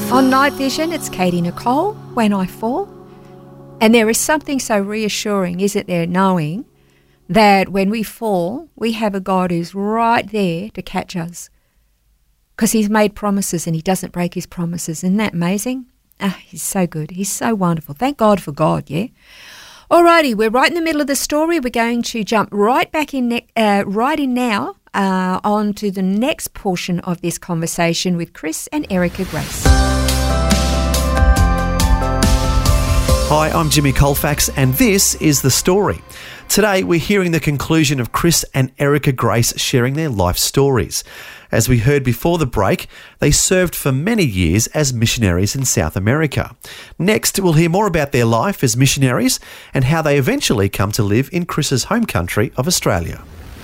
On Night Vision, it's Katie Nicole, When I Fall. And there is something so reassuring, isn't there, knowing that when we fall, we have a God who's right there to catch us. Because he's made promises and he doesn't break his promises. Isn't that amazing? He's so good. He's so wonderful. Thank God for God, yeah? Alrighty, we're right in the middle of the story. We're going to jump right back in, now on to the next portion of this conversation with Chris and Erica Grace. Hi, I'm Jimmy Colfax, and this is The Story. Today, we're hearing the conclusion of Chris and Erica Grace sharing their life stories. As we heard before the break, they served for many years as missionaries in South America. Next, we'll hear more about their life as missionaries and how they eventually come to live in Chris's home country of Australia.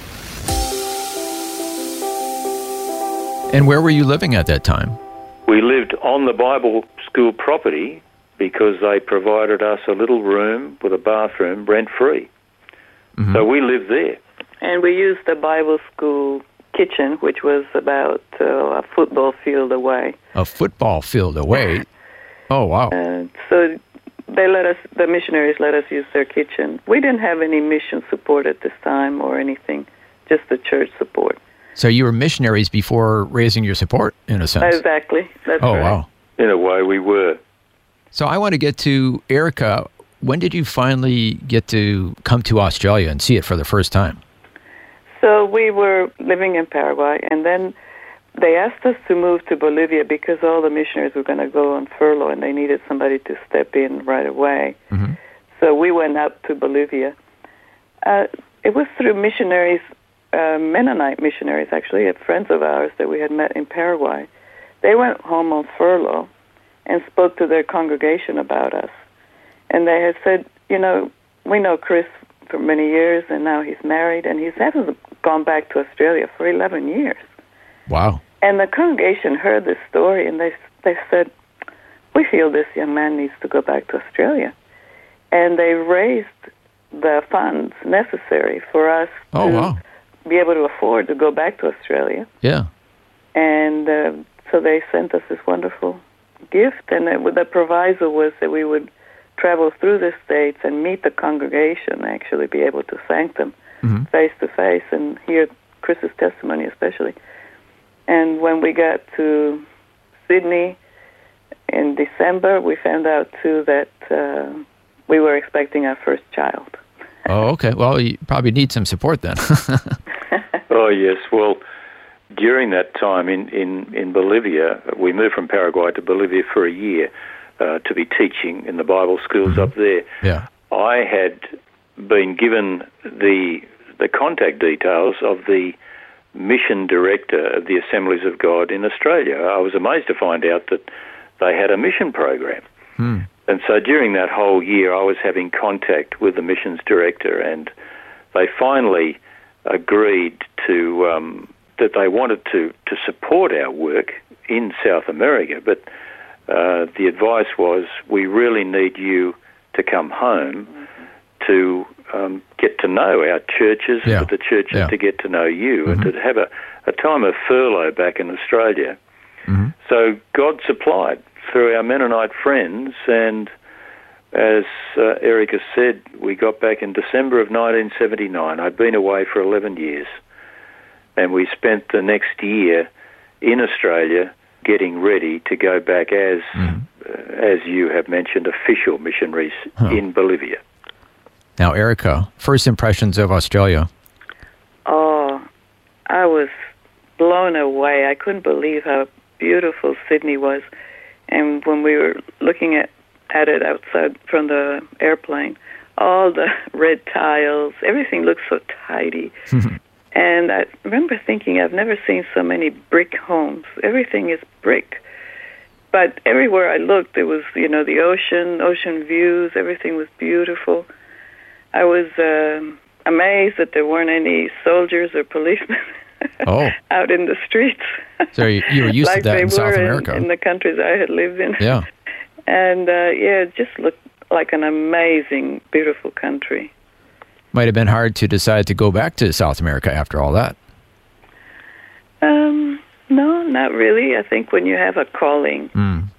And where were you living at that time? We lived on the Bible school property because they provided us a little room with a bathroom rent-free. Mm-hmm. So we lived there. And we used the Bible school kitchen, which was about a football field away. A football field away? Oh, wow. So the missionaries let us use their kitchen. We didn't have any mission support at this time or anything, just the church support. So you were missionaries before raising your support, in a sense? Exactly. That's right. Oh, wow. In a way, we were. So I want to get to Erica. When did you finally get to come to Australia and see it for the first time? So we were living in Paraguay, and then they asked us to move to Bolivia because all the missionaries were going to go on furlough, and they needed somebody to step in right away. Mm-hmm. So we went up to Bolivia. It was through missionaries, Mennonite missionaries, actually, friends of ours that we had met in Paraguay. They went home on furlough and spoke to their congregation about us. And they had said, we know Chris for many years, and now he's married, and he hasn't gone back to Australia for 11 years. Wow. And the congregation heard this story, and they said, we feel this young man needs to go back to Australia. And they raised the funds necessary for us to be able to afford to go back to Australia. Yeah. And so they sent us this wonderful gift, and the proviso was that we would travel through the States and meet the congregation, actually be able to thank them face to face and hear Chris's testimony especially. And when we got to Sydney in December, we found out too that we were expecting our first child. Oh, okay. Well, you probably need some support then. Oh, yes. Well, during that time in Bolivia, we moved from Paraguay to Bolivia for a year to be teaching in the Bible schools up there. Yeah. I had been given the contact details of the mission director of the Assemblies of God in Australia. I was amazed to find out that they had a mission program. And so during that whole year, I was having contact with the missions director, and they finally agreed to that they wanted to support our work in South America, but the advice was, we really need you to come home to get to know our churches, but the churches to get to know you, and to have a time of furlough back in Australia. So God supplied through our Mennonite friends, and as Erica said, we got back in December of 1979. I'd been away for 11 years, and we spent the next year in Australia getting ready to go back as you have mentioned, official missionaries in Bolivia. Now, Erica, first impressions of Australia? Oh, I was blown away. I couldn't believe how beautiful Sydney was. And when we were looking at it outside from the airplane, all the red tiles, everything looked so tidy. And I remember thinking, I've never seen so many brick homes. Everything is brick. But everywhere I looked, it was, the ocean views, everything was beautiful. I was amazed that there weren't any soldiers or policemen out in the streets. So you were used to that in South America. In the countries I had lived in. Yeah. And, it just looked like an amazing, beautiful country. Might have been hard to decide to go back to South America after all that. No, not really. I think when you have a calling,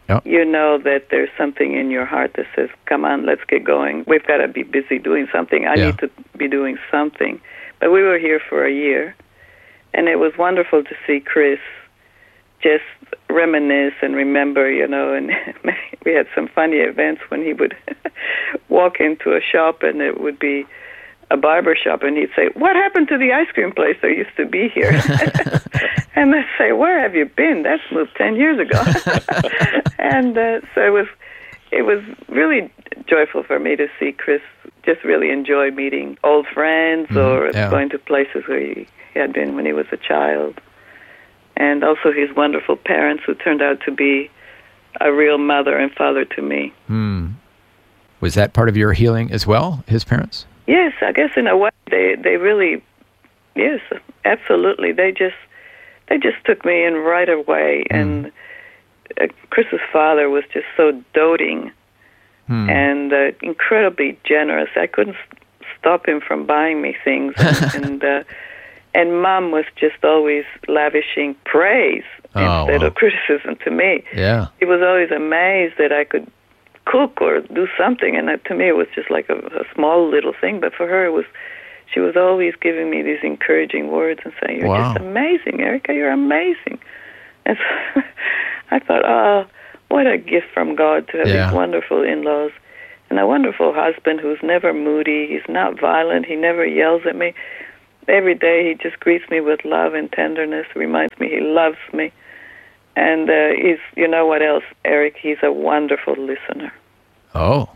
Yep. you know that there's something in your heart that says, come on, let's get going. We've got to be busy doing something. I need to be doing something. But we were here for a year, and it was wonderful to see Chris just reminisce and remember, and we had some funny events when he would walk into a shop, and it would be a barber shop, and he'd say, what happened to the ice cream place that used to be here? And I'd say, where have you been? That's moved 10 years ago. And so it was really joyful for me to see Chris just really enjoy meeting old friends or going to places where he had been when he was a child. And also his wonderful parents, who turned out to be a real mother and father to me. Was that part of your healing as well, his parents? Yes, I guess in a way they really, yes, absolutely. They just took me in right away, and Chris's father was just so doting and incredibly generous. I couldn't stop him from buying me things, and Mom was just always lavishing praise instead of criticism to me. Yeah, he was always amazed that I could cook or do something, and to me it was just like a small little thing, but for her she was always giving me these encouraging words and saying, you're just amazing, Erica, you're amazing. And so I thought, oh, what a gift from God to have these wonderful in-laws and a wonderful husband who's never moody, he's not violent, he never yells at me. Every day he just greets me with love and tenderness, reminds me he loves me. And he's, you know what else, Eric? He's a wonderful listener. Oh.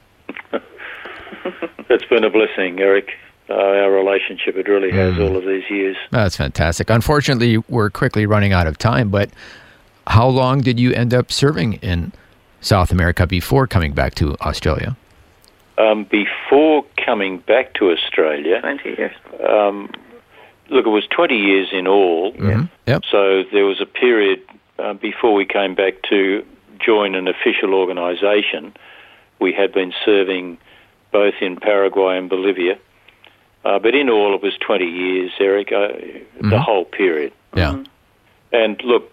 It's been a blessing, Eric. Our relationship, it really has all of these years. That's fantastic. Unfortunately, we're quickly running out of time, but how long did you end up serving in South America before coming back to Australia? Before coming back to Australia... 20 years. Look, it was 20 years in all. Mm-hmm. Yep. So there was a period before we came back to join an official organisation. We had been serving both in Paraguay and Bolivia. But in all, it was 20 years, Eric, the whole period. Yeah. And look,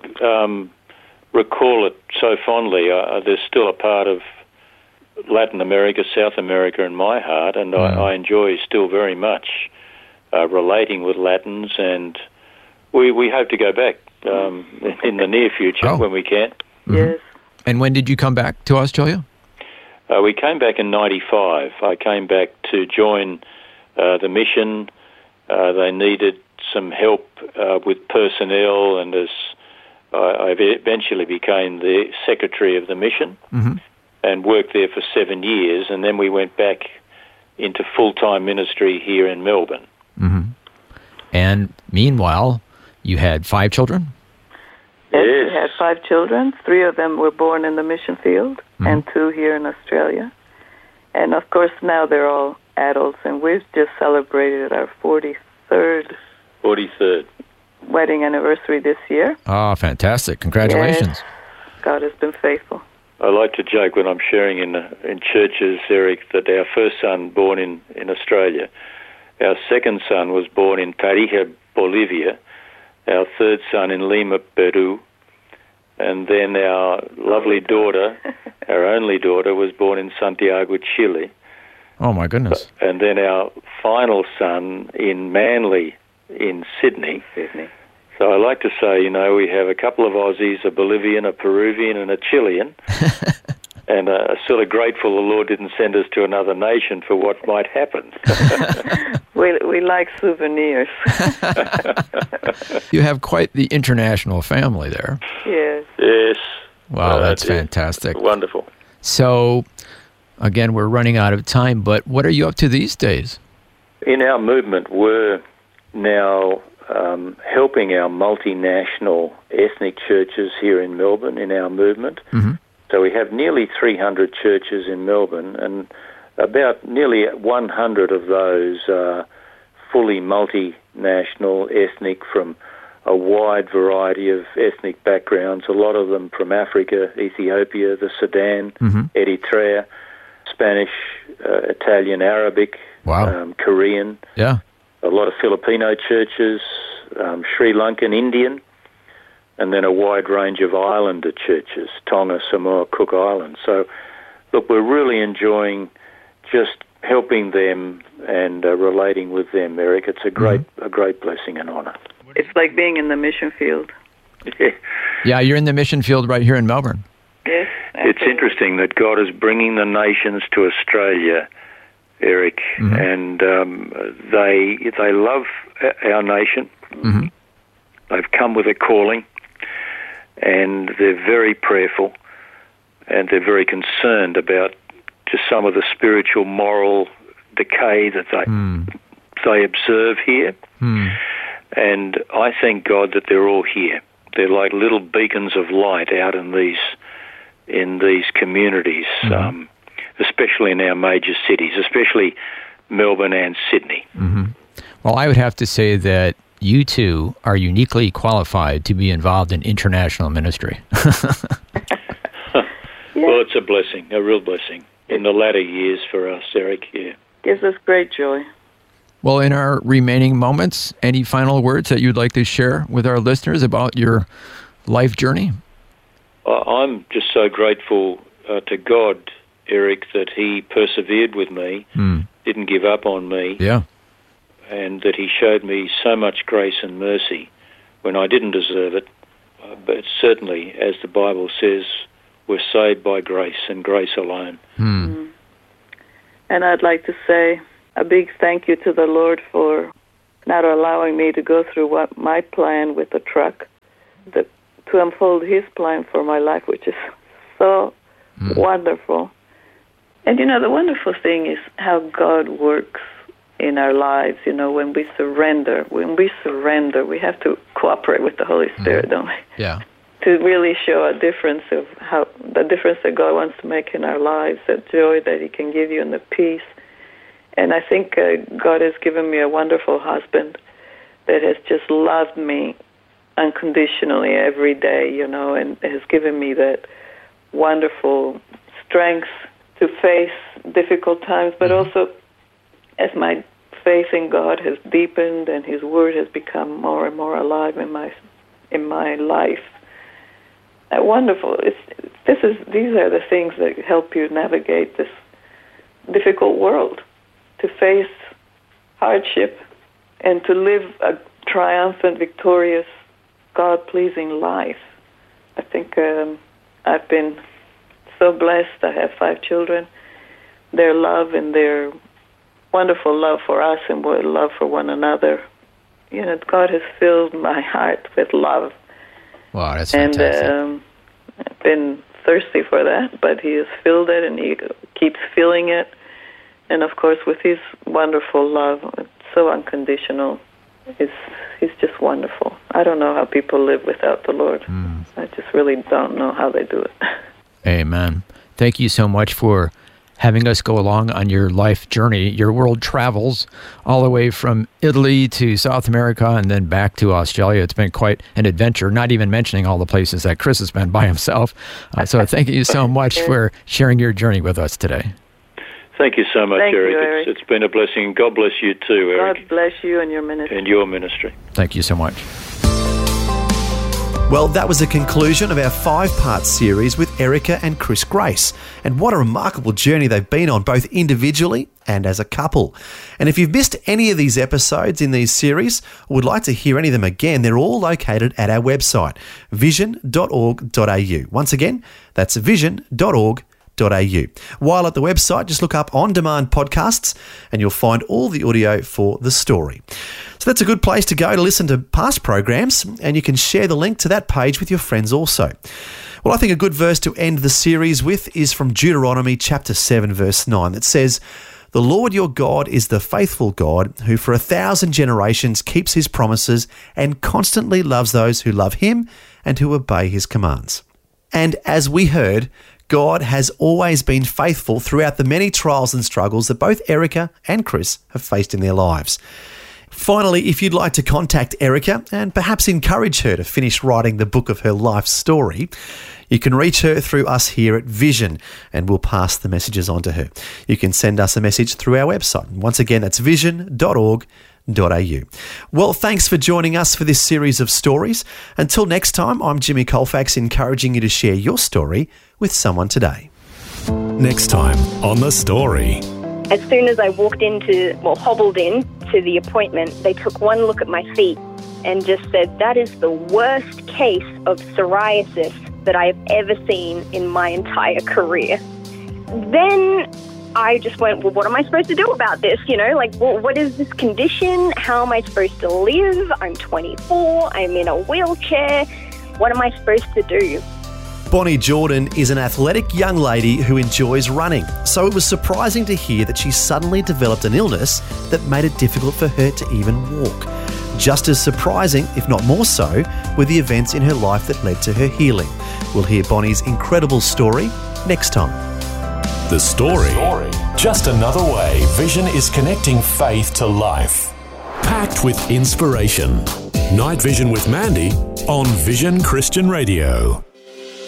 recall it so fondly. There's still a part of Latin America, South America in my heart, and I enjoy still very much relating with Latins, and we hope to go back in the near future when we can. Yes. And when did you come back to Australia? We came back in 95. I came back to join the mission. They needed some help with personnel, and as I eventually became the secretary of the mission and worked there for 7 years, and then we went back into full-time ministry here in Melbourne. And meanwhile, you had 5 children? Yes, we had 5 children. 3 of them were born in the mission field and 2 here in Australia. And, of course, now they're all adults, and we've just celebrated our 43rd wedding anniversary this year. Oh, fantastic. Congratulations. Yes. God has been faithful. I like to joke when I'm sharing in churches, Eric, that our first son born in Australia, our second son was born in Tarija, Bolivia, our third son in Lima, Peru, and then our lovely daughter, our only daughter, was born in Santiago, Chile. Oh, my goodness. And then our final son in Manly in Sydney. So I like to say, we have a couple of Aussies, a Bolivian, a Peruvian, and a Chilean. And sort of grateful the Lord didn't send us to another nation for what might happen. We like souvenirs. You have quite the international family there. Yes. Yes. Wow, that's fantastic. Wonderful. So, again, we're running out of time, but what are you up to these days? In our movement, we're now helping our multinational ethnic churches here in Melbourne in our movement. So we have nearly 300 churches in Melbourne, and about nearly 100 of those are fully multinational, ethnic, from a wide variety of ethnic backgrounds, a lot of them from Africa, Ethiopia, the Sudan, Eritrea, Spanish, Italian, Arabic, Korean. Yeah. A lot of Filipino churches, Sri Lankan, Indian. and then a wide range of islander churches, Tonga, Samoa, Cook Islands. So, look, we're really enjoying just helping them and relating with them, Eric. It's a great blessing and honour. It's like being in the mission field. Yeah, you're in the mission field right here in Melbourne. Yes, absolutely. It's interesting that God is bringing the nations to Australia, Eric, and they love our nation. Mm-hmm. They've come with a calling, and they're very prayerful, and they're very concerned about just some of the spiritual, moral decay that they observe here. And I thank God that they're all here. They're like little beacons of light out in these communities, especially in our major cities, especially Melbourne and Sydney. Mm-hmm. Well, I would have to say that you two are uniquely qualified to be involved in international ministry. Well, it's a blessing, a real blessing in the latter years for us, Eric. Yeah, gives us great joy. Well, in our remaining moments, any final words that you'd like to share with our listeners about your life journey? I'm just so grateful to God, Eric, that He persevered with me, didn't give up on me, and that He showed me so much grace and mercy when I didn't deserve it. But certainly, as the Bible says, we're saved by grace and grace alone. And I'd like to say a big thank you to the Lord for not allowing me to go through my plan with the truck, to unfold His plan for my life, which is so wonderful. And, the wonderful thing is how God works in our lives, when we surrender. When we surrender, we have to cooperate with the Holy Spirit, don't we? Yeah. To really show a difference of the difference that God wants to make in our lives, that joy that He can give you and the peace. And I think God has given me a wonderful husband that has just loved me unconditionally every day, and has given me that wonderful strength to face difficult times, but also as my faith in God has deepened and His Word has become more and more alive in my life. Wonderful. These are the things that help you navigate this difficult world, to face hardship and to live a triumphant, victorious, God-pleasing life. I think I've been so blessed. I have 5 children. Their love and their wonderful love for us and love for one another. God has filled my heart with love. Wow, that's fantastic. And I've been thirsty for that, but He has filled it, and He keeps filling it. And, of course, with His wonderful love, it's so unconditional. He's just wonderful. I don't know how people live without the Lord. I just really don't know how they do it. Amen. Thank you so much for having us go along on your life journey, your world travels, all the way from Italy to South America and then back to Australia. It's been quite an adventure, not even mentioning all the places that Chris has been by himself. So thank you so much for sharing your journey with us today. Thank you so much, Eric. It's been a blessing. God bless you too, Eric. God bless you and your ministry. And your ministry. Thank you so much. Well, that was the conclusion of our 5-part series with Erica and Chris Grace. And what a remarkable journey they've been on, both individually and as a couple. And if you've missed any of these episodes in these series, or would like to hear any of them again, they're all located at our website, vision.org.au. Once again, that's vision.org.au. While at the website, just look up On Demand Podcasts and you'll find all the audio for the story. So that's a good place to go to listen to past programs, and you can share the link to that page with your friends also. Well, I think a good verse to end the series with is from Deuteronomy chapter 7, verse 9, that says, "The Lord your God is the faithful God who for 1,000 generations keeps His promises and constantly loves those who love Him and who obey His commands." And as we heard, God has always been faithful throughout the many trials and struggles that both Erica and Chris have faced in their lives. Finally, if you'd like to contact Erica and perhaps encourage her to finish writing the book of her life story, you can reach her through us here at Vision, and we'll pass the messages on to her. You can send us a message through our website. Once again, that's vision.org.au. Well, thanks for joining us for this series of stories. Until next time, I'm Jimmy Colfax, encouraging you to share your story with someone today. Next time on The Story. As soon as I hobbled in to the appointment, they took one look at my feet and just said, that is the worst case of psoriasis that I have ever seen in my entire career. Then I just went, well, what am I supposed to do about this? What is this condition? How am I supposed to live? I'm 24. I'm in a wheelchair. What am I supposed to do? Bonnie Jordan is an athletic young lady who enjoys running, so it was surprising to hear that she suddenly developed an illness that made it difficult for her to even walk. Just as surprising, if not more so, were the events in her life that led to her healing. We'll hear Bonnie's incredible story next time. The Story. Just another way Vision is connecting faith to life. Packed with inspiration. Night Vision with Mandy on Vision Christian Radio.